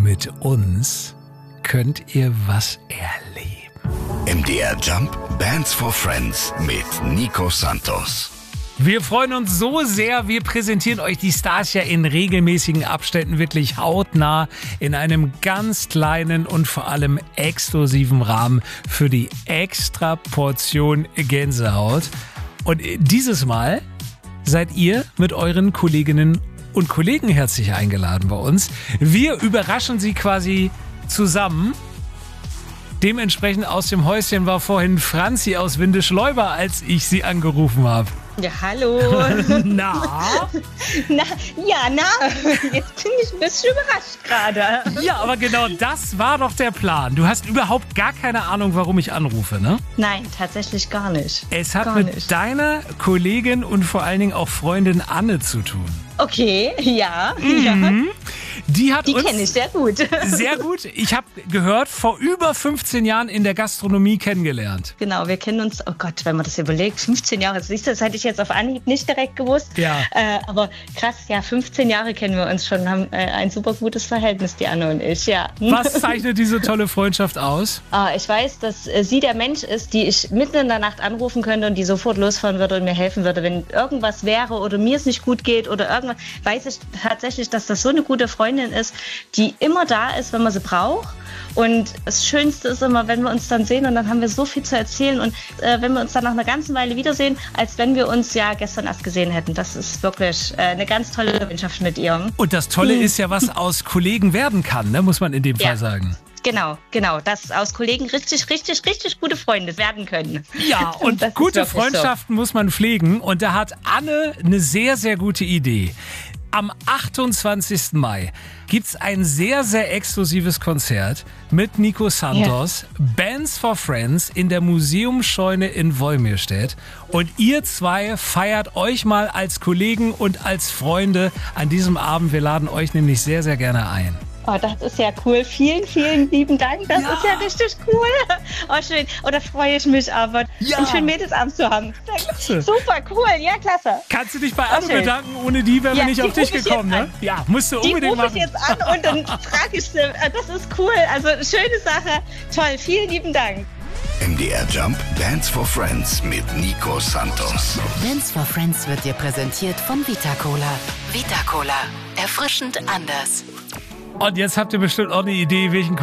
mit uns könnt ihr was erleben. MDR Jump Bands for Friends mit Nico Santos. Wir freuen uns so sehr, wir präsentieren euch die Stars ja in regelmäßigen Abständen wirklich hautnah in einem ganz kleinen und vor allem exklusiven Rahmen für die extra Portion Gänsehaut. Und dieses Mal seid ihr mit euren Kolleginnen und Kollegen herzlich eingeladen bei uns. Wir überraschen sie quasi zusammen. Dementsprechend aus dem Häuschen war vorhin Franzi aus Windischleuber, als ich sie angerufen habe. Ja, hallo. Na? Jetzt bin ich ein bisschen überrascht gerade. Ja, aber genau das war doch der Plan. Du hast überhaupt gar keine Ahnung, warum ich anrufe, ne? Nein, tatsächlich gar nicht. Es hat mit deiner Kollegin und vor allen Dingen auch Freundin Anne zu tun. Okay, ja. Die kenne ich sehr gut. Sehr gut. Ich habe gehört, vor über 15 Jahren in der Gastronomie kennengelernt. Genau, wir kennen uns, oh Gott, wenn man das überlegt, 15 Jahre, das hätte ich jetzt auf Anhieb nicht direkt gewusst. Ja. Aber krass, ja, 15 Jahre kennen wir uns schon, haben ein super gutes Verhältnis, die Anne und ich, ja. Was zeichnet diese tolle Freundschaft aus? Ich weiß, dass sie der Mensch ist, die ich mitten in der Nacht anrufen könnte und die sofort losfahren würde und mir helfen würde, wenn irgendwas wäre oder mir es nicht gut geht oder irgendwas. Weiß ich tatsächlich, dass das so eine gute Freundin ist, die immer da ist, wenn man sie braucht. Und das Schönste ist immer, wenn wir uns dann sehen und dann haben wir so viel zu erzählen und wenn wir uns dann nach einer ganzen Weile wiedersehen, als wenn wir uns ja gestern erst gesehen hätten. Das ist wirklich eine ganz tolle Freundschaft mit ihr. Und das Tolle ist ja, was aus Kollegen werden kann, ne? Muss man in dem Fall sagen. Genau, dass aus Kollegen richtig gute Freunde werden können. Ja, und gute Freundschaften muss man pflegen. Und da hat Anne eine sehr, sehr gute Idee. Am 28. Mai gibt's ein sehr, sehr exklusives Konzert mit Nico Santos, Bands for Friends in der Museumsscheune in Wolmirstedt. Und ihr zwei feiert euch mal als Kollegen und als Freunde an diesem Abend. Wir laden euch nämlich sehr, sehr gerne ein. Oh, das ist ja cool. Vielen lieben Dank. Das ist ja richtig cool. Oh, schön. Oh, da freue ich mich aber. Ja. Einen schönen Mädelsabend zu haben. Klasse. Super, cool. Ja, klasse. Kannst du dich bei Anne bedanken? Ohne die wären wir nicht auf dich gekommen, ne? Ja, musst du unbedingt machen. Die rufe ich jetzt an und dann frage ich sie. Das ist cool. Also, schöne Sache. Toll. Vielen lieben Dank. MDR Jump Bands for Friends mit Nico Santos. Bands for Friends wird dir präsentiert von Vita Cola. Vita Cola. Erfrischend anders. Und jetzt habt ihr bestimmt auch eine Idee, welchen